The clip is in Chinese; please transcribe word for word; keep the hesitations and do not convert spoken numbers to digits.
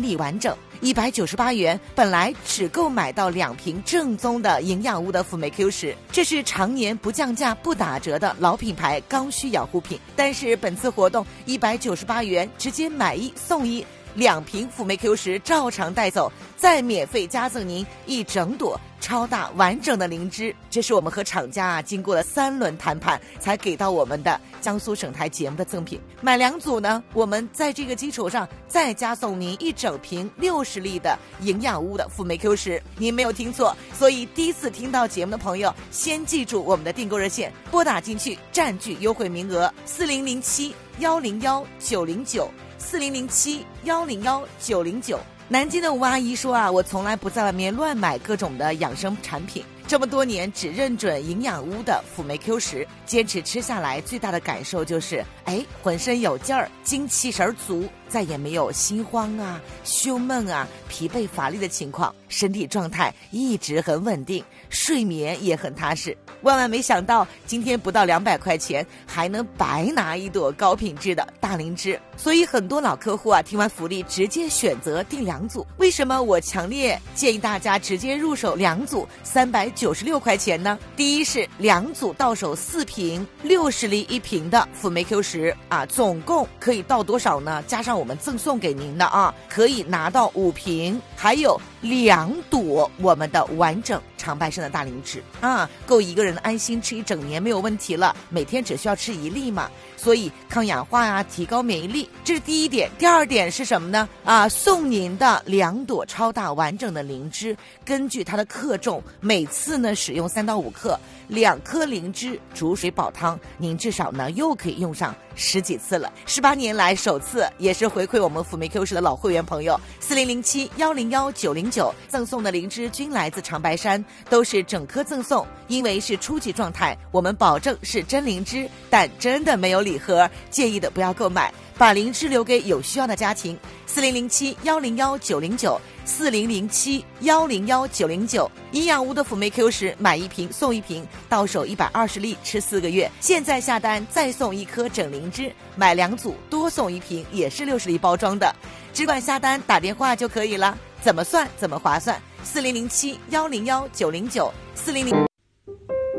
理完整。一百九十八元，本来只够买到两瓶正宗的营养屋的辅酶 Q 十，这是常年不降价不打折的老品牌刚需养护品。但是本次活动一百九十八元直接买一送一，两瓶辅酶 Q 十照常带走，再免费加赠您一整朵超大完整的灵芝。这是我们和厂家啊经过了三轮谈判才给到我们的江苏省台节目的赠品。买两组呢，我们在这个基础上再加送您一整瓶六十粒的营养屋的辅酶 Q 十。您没有听错，所以第一次听到节目的朋友先记住我们的订购热线，拨打进去占据优惠名额四零零七幺零幺九零九四零零七幺零幺九零九。南京的吴阿姨说啊，我从来不在外面乱买各种的养生产品，这么多年只认准营养屋的辅酶 Q 十，坚持吃下来最大的感受就是哎，浑身有劲儿，精气神足，再也没有心慌啊、胸闷啊、疲惫乏力的情况，身体状态一直很稳定，睡眠也很踏实。万万没想到今天不到两百块钱还能白拿一朵高品质的大灵芝，所以很多老客户啊听完福利直接选择订两组。为什么我强烈建议大家直接入手两组三百九十六块钱呢？第一是两组到手四瓶六十粒一瓶的辅酶 Q 十啊，总共可以到多少呢？加上我们赠送给您的啊，可以拿到五瓶，还有两朵我们的完整长白山的大灵芝啊，够一个人安心吃一整年没有问题了，每天只需要吃一粒嘛，所以抗氧化啊，提高免疫力，这是第一点。第二点是什么呢？啊，送您的两朵超大完整的灵芝，根据它的克重，每次呢使用三到五克，两颗灵芝煮水煲汤，您至少呢又可以用上十几次了。十八年来首次，也是回馈我们辅酶 Q 十的老会员朋友，四零零七幺零幺九零九赠送的灵芝均来自长白山，都是整颗赠送，因为是初级状态，我们保证是真灵芝，但真的没有礼盒，建议的不要购买，把灵芝留给有需要的家庭。四零零七幺零幺九零九四零零七幺零幺九零九，营养屋的辅酶 Q 十买一瓶送一瓶，到手一百二十粒，吃四个月。现在下单再送一颗整灵芝，买两组多送一瓶，也是六十粒包装的。只管下单打电话就可以了，怎么算怎么划算。四零零七幺零幺九零九四零零。